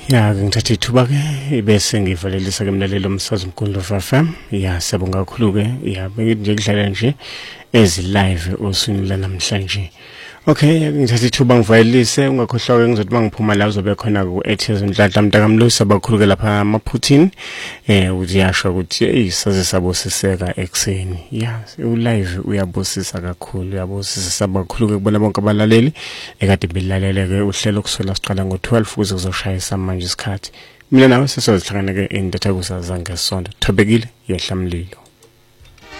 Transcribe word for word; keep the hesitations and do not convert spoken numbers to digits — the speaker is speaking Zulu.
Ya ngithatha ithuba ke bese ngivalelisa ke mlalelo umsakazo omkhulu of F M. Ya siyabonga kakhulu ke ya nje kudlala nje ezi live osini lanamhlanje. Okay, ngithatha ithuba ngivalelise ungakhohlwa ke ngizothi mangiphuma la uzobe khona ku eighty Nhlanhla Mntakamlusi abakhulu ke lapha amaPutin eh uyasho ukuthi hey saze sabosiseka ekseni. Ya u live uyabosisa kakhulu uyabosisa sabakhulu ke kubona bonke abalaleli ekade belalele ke uhlelo kusela siqala ngo twelve kuze kuzoshayisa manje isikhathi mina nawe sesizohlangana ke indatha kusazange sonto thobekile yehla mlilo.